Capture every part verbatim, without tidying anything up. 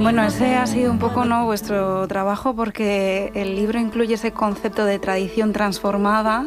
Bueno, ese ha sido un poco, ¿no?, vuestro trabajo, porque el libro incluye ese concepto de tradición transformada,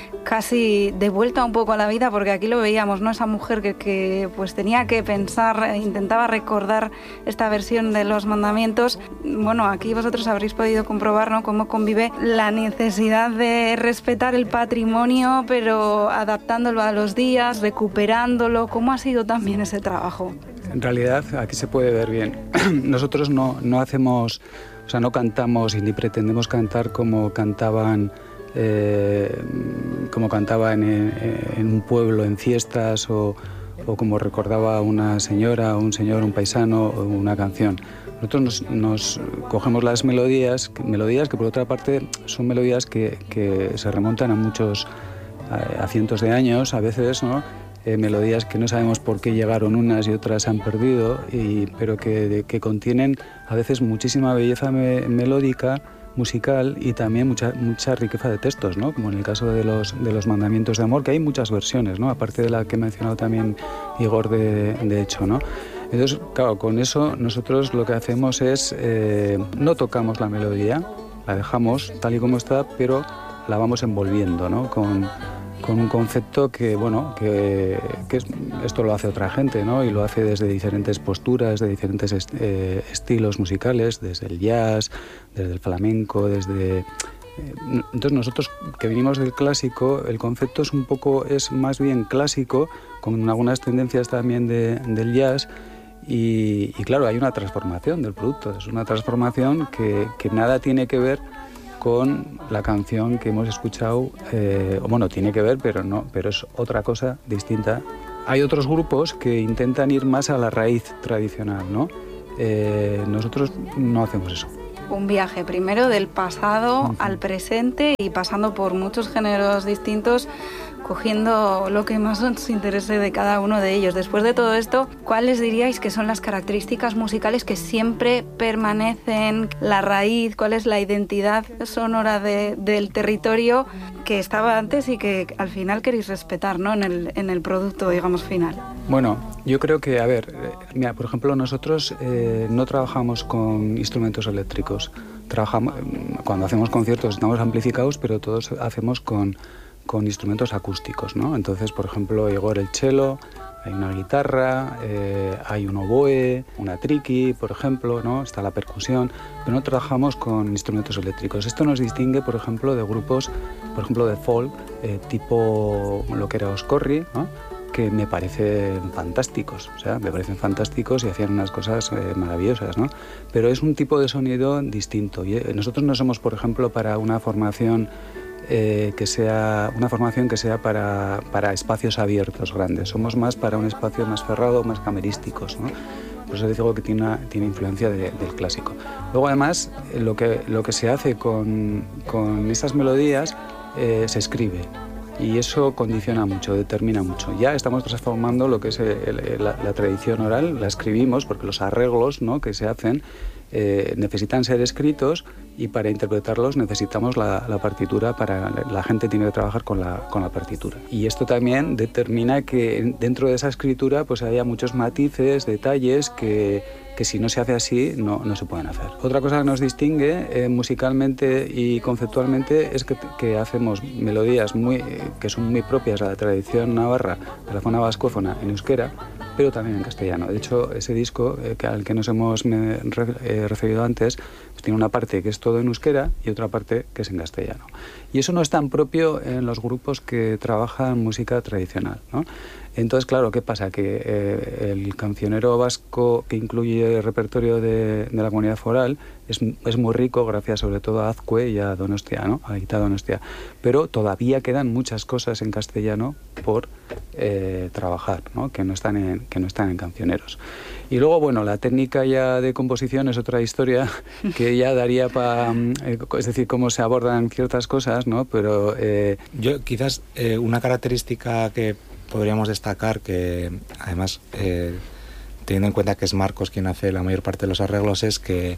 casi devuelta un poco a la vida, porque aquí lo veíamos, ¿no? Esa mujer que, que pues tenía que pensar, intentaba recordar esta versión de los mandamientos. Bueno, aquí vosotros habréis podido comprobar, ¿no?, cómo convive la necesidad de respetar el patrimonio, pero adaptándolo a los días, recuperándolo. ¿Cómo ha sido también ese trabajo? En realidad, aquí se puede ver bien. Nosotros no, no hacemos, o sea, no cantamos y ni pretendemos cantar como cantaban Eh, como cantaba en, en un pueblo en fiestas o, o como recordaba una señora, un señor, un paisano o una canción. Nosotros nos, nos cogemos las melodías, melodías que por otra parte son melodías que, que se remontan a muchos, a, a cientos de años a veces, ¿no? Eh, melodías que no sabemos por qué llegaron unas y otras se han perdido, y, pero que, que contienen a veces muchísima belleza me, melódica, musical, y también mucha mucha riqueza de textos, ¿no? Como en el caso de los de los mandamientos de amor, que hay muchas versiones, ¿no? Aparte de la que he mencionado también Igor de, de hecho, ¿no? Entonces, claro, con eso nosotros lo que hacemos es eh, no tocamos la melodía, la dejamos tal y como está, pero la vamos envolviendo, ¿no? Con con un concepto que, bueno, que, que es, esto lo hace otra gente, ¿no? Y lo hace desde diferentes posturas, de diferentes est eh, estilos musicales, desde el jazz, desde el flamenco, desde... Eh, entonces nosotros que venimos del clásico, el concepto es un poco, es más bien clásico, con algunas tendencias también de, del jazz, y, y claro, hay una transformación del producto, es una transformación que, que nada tiene que ver con la canción que hemos escuchado, eh, bueno, tiene que ver, pero no, pero es otra cosa distinta. Hay otros grupos que intentan ir más a la raíz tradicional, ¿no? Eh, nosotros no hacemos eso. Un viaje primero del pasado uh-huh. al presente, y pasando por muchos géneros distintos, cogiendo lo que más os interese de cada uno de ellos. Después de todo esto, ¿cuáles diríais que son las características musicales que siempre permanecen, la raíz, cuál es la identidad sonora de, del territorio que estaba antes y que al final queréis respetar, ¿no?, en el, en el producto, digamos, final? Bueno, yo creo que, a ver, mira, por ejemplo, nosotros eh, no trabajamos con instrumentos eléctricos. Trabajamos, cuando hacemos conciertos estamos amplificados, pero todos hacemos con con instrumentos acústicos, ¿no? Entonces, por ejemplo, Igor el cello, hay una guitarra, eh, hay un oboe, una triqui, por ejemplo, ¿no? Está la percusión, pero no trabajamos con instrumentos eléctricos. Esto nos distingue, por ejemplo, de grupos, por ejemplo, de folk, eh, tipo lo que era Oscorri, ¿no?, que me parecen fantásticos, o sea, me parecen fantásticos y hacían unas cosas eh, maravillosas, ¿no? Pero es un tipo de sonido distinto. Y eh, nosotros no somos, por ejemplo, para una formación Eh, que sea una formación que sea para, para espacios abiertos grandes. Somos más para un espacio más cerrado, más camerísticos, ¿no? Por eso digo que tiene, una, tiene influencia de, del clásico. Luego, además, lo que, lo que se hace con, con esas melodías eh, se escribe, y eso condiciona mucho, determina mucho. Ya estamos transformando lo que es el, el, la, la tradición oral, la escribimos porque los arreglos, ¿no?, que se hacen eh, necesitan ser escritos, y para interpretarlos necesitamos la, la partitura, para la gente tiene que trabajar con la, con la partitura. Y esto también determina que dentro de esa escritura pues haya muchos matices, detalles que, que si no se hace así no, no se pueden hacer. Otra cosa que nos distingue eh, musicalmente y conceptualmente es que, que hacemos melodías muy, eh, que son muy propias de la tradición navarra, de la zona vascófona, en euskera, pero también en castellano. De hecho, ese disco eh, que, al que nos hemos me, re, eh, referido antes, pues tiene una parte que es todo en euskera y otra parte que es en castellano. Y eso no es tan propio en los grupos que trabajan música tradicional, ¿no? Entonces, claro, ¿qué pasa? Que eh, el cancionero vasco, que incluye el repertorio de, de la comunidad foral, es, es muy rico, gracias sobre todo a Azcue y a Donostia, ¿no?, a Aita Donostia. Pero todavía quedan muchas cosas en castellano por eh, trabajar, ¿no?, que no están en, que no están en cancioneros. Y luego, bueno, la técnica ya de composición es otra historia que ya daría para... Eh, es decir, cómo se abordan ciertas cosas, ¿no? Pero... Eh... Yo quizás eh, una característica que podríamos destacar, que además, eh, teniendo en cuenta que es Marcos quien hace la mayor parte de los arreglos, es que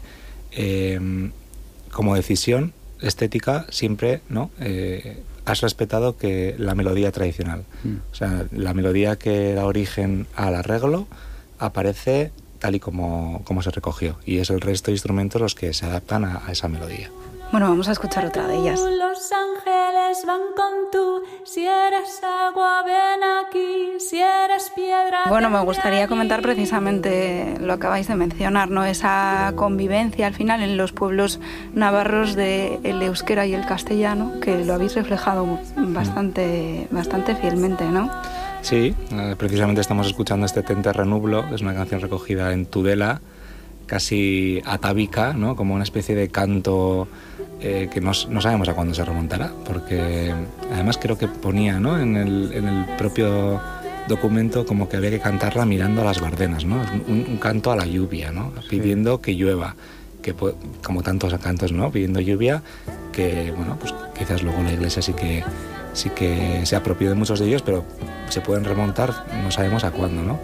eh, como decisión estética siempre, ¿no?, eh, has respetado que la melodía tradicional. Mm. O sea, la melodía que da origen al arreglo aparece tal y como, como se recogió. Y es el resto de instrumentos los que se adaptan a, a esa melodía. Bueno, vamos a escuchar otra de ellas. Los ángeles van con tú, si eres agua ven aquí, si eres piedra. Bueno, me gustaría comentar precisamente lo que acabáis de mencionar, ¿no? Esa convivencia al final en los pueblos navarros del euskera y el castellano, que lo habéis reflejado bastante, bastante fielmente, ¿no? Sí, precisamente estamos escuchando este Tente Renublo, que es una canción recogida en Tudela, casi atávica, ¿no? Como una especie de canto eh, que no, no sabemos a cuándo se remontará, porque además creo que ponía, ¿no? en, el, en el propio documento como que había que cantarla mirando a las bardenas, ¿no? Un, un canto a la lluvia, ¿no? Pidiendo sí. que llueva, que como tantos cantos, ¿no? Pidiendo lluvia, que bueno, pues quizás luego la Iglesia sí que sí que se apropió de muchos de ellos, pero se pueden remontar, no sabemos a cuándo, ¿no?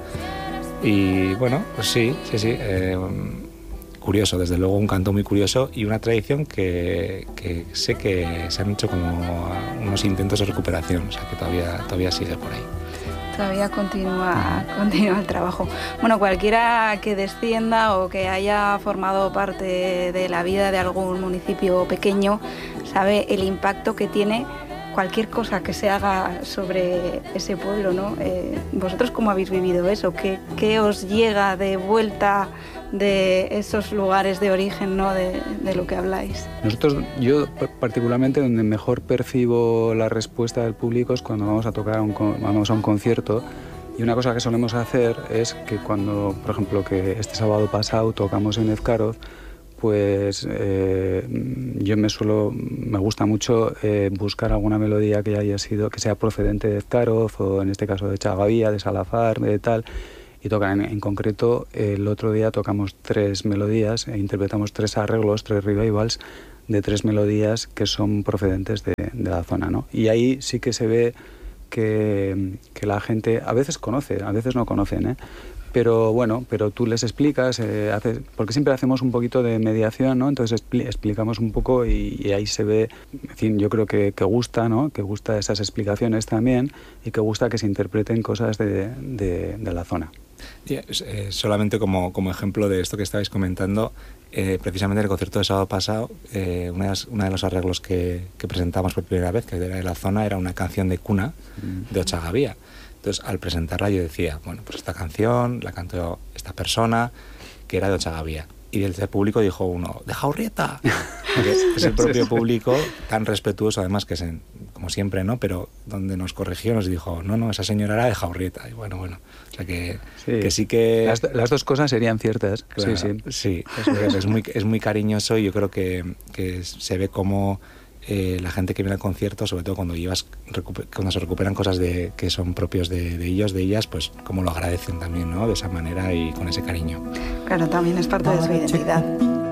Y bueno, pues sí, sí, sí, eh, curioso, desde luego un canto muy curioso y una tradición que, que sé que se han hecho como unos intentos de recuperación, o sea que todavía, todavía sigue por ahí. Todavía continúa, continúa el trabajo. Bueno, cualquiera que descienda o que haya formado parte de la vida de algún municipio pequeño sabe el impacto que tiene cualquier cosa que se haga sobre ese pueblo, ¿no? Eh, ¿Vosotros cómo habéis vivido eso? ¿Qué, qué os llega de vuelta de esos lugares de origen, ¿no? de, de lo que habláis? Nosotros, yo particularmente, donde mejor percibo la respuesta del público es cuando vamos a tocar, un, vamos a un concierto. Y una cosa que solemos hacer es que cuando, por ejemplo, que este sábado pasado tocamos en Ezcaroz, pues eh, yo me suelo, me gusta mucho eh, buscar alguna melodía que haya sido, que sea procedente de Ezcaroz o en este caso de Chagavía, de Salazar, de tal, y tocar en, en concreto. El otro día tocamos tres melodías e interpretamos tres arreglos, tres revivals de tres melodías que son procedentes de, de la zona, ¿no? Y ahí sí que se ve que, que la gente a veces conoce, a veces no conocen, ¿eh? Pero bueno, pero tú les explicas, eh, haces, porque siempre hacemos un poquito de mediación, ¿no? Entonces expli- explicamos un poco y, y ahí se ve, en fin, yo creo que, que gusta, ¿no? Que gusta esas explicaciones también y que gusta que se interpreten cosas de, de, de la zona. Yeah, eh, solamente como, como ejemplo de esto que estabais comentando, eh, precisamente en el concierto de sábado pasado, eh, una, de las, una de los arreglos que, que presentamos por primera vez, que era de la zona, era una canción de cuna mm. de Ochagavía. Entonces, al presentarla yo decía, bueno, pues esta canción la cantó esta persona que era de Ochagavía. Y del público dijo uno, ¡de Jaurrieta! Es el propio público, tan respetuoso además, que es en, como siempre, ¿no? Pero donde nos corrigió nos dijo, no, no, esa señora era de Jaurrieta. Y bueno, bueno, o sea que sí, que, sí que... Las, las dos cosas serían ciertas. Claro, sí, sí. Sí, es, es, muy, es muy cariñoso y yo creo que, que se ve como... Eh, la gente que viene al concierto, sobre todo cuando llevas cuando se recuperan cosas de, que son propios de, de ellos, de ellas, pues como lo agradecen también, ¿no? De esa manera y con ese cariño. Claro, también es parte de su identidad.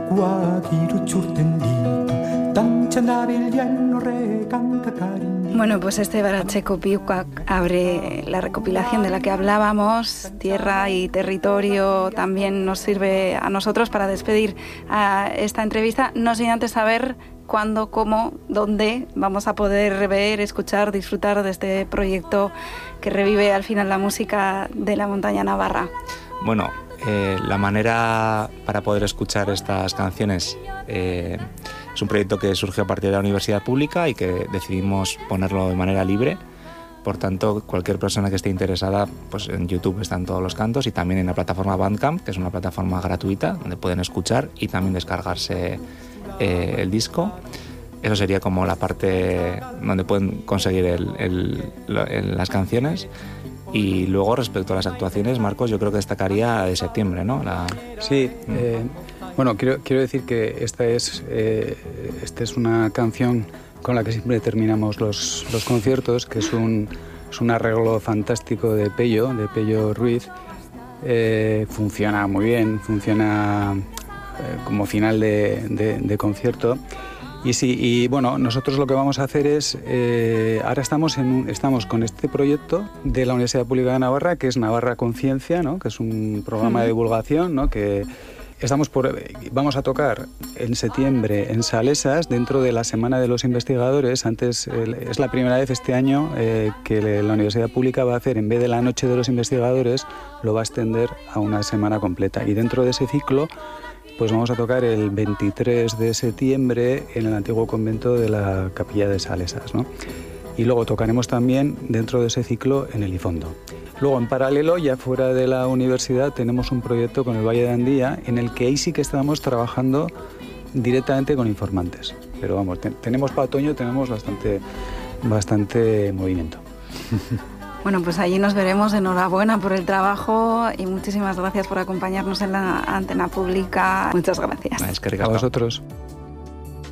Bueno, pues este Baratxeko Piuak abre la recopilación de la que hablábamos, Tierra y Territorio, también nos sirve a nosotros para despedir a esta entrevista, no sin antes saber cuándo, cómo, dónde vamos a poder ver, escuchar, disfrutar de este proyecto que revive al final la música de la montaña navarra. Bueno, eh, la manera para poder escuchar estas canciones eh, es un proyecto que surgió a partir de la universidad pública y que decidimos ponerlo de manera libre. Por tanto, cualquier persona que esté interesada, pues en YouTube están todos los cantos y también en la plataforma Bandcamp, que es una plataforma gratuita donde pueden escuchar y también descargarse eh, el disco. Eso sería como la parte donde pueden conseguir el, el, el, las canciones. Y luego, respecto a las actuaciones, Marcos, yo creo que destacaría de septiembre, ¿no? La... Sí, eh, bueno, quiero, quiero decir que esta es, eh, esta es una canción con la que siempre terminamos los, los conciertos, que es un, es un arreglo fantástico de Pello, de Pello Ruiz. Eh, funciona muy bien, funciona eh, como final de, de, de concierto. Y sí, y bueno, nosotros lo que vamos a hacer es, eh, ahora estamos, en un, estamos con este proyecto de la Universidad Pública de Navarra, que es Navarra Conciencia, ¿no? Que es un programa uh-huh. de divulgación, ¿no? que, Estamos por, vamos a tocar en septiembre en Salesas, dentro de la Semana de los Investigadores. Antes, es la primera vez este año eh, que la Universidad Pública va a hacer, en vez de la Noche de los Investigadores, lo va a extender a una semana completa. Y dentro de ese ciclo, pues vamos a tocar el veintitrés de septiembre en el antiguo convento de la Capilla de Salesas, ¿no? Y luego tocaremos también dentro de ese ciclo en Elizondo. Luego, en paralelo, ya fuera de la universidad, tenemos un proyecto con el Valle de Andía, en el que ahí sí que estamos trabajando directamente con informantes. Pero vamos, te, tenemos para otoño, tenemos bastante, bastante movimiento. Bueno, pues allí nos veremos. Enhorabuena por el trabajo y muchísimas gracias por acompañarnos en la antena pública. Muchas gracias. A vosotros.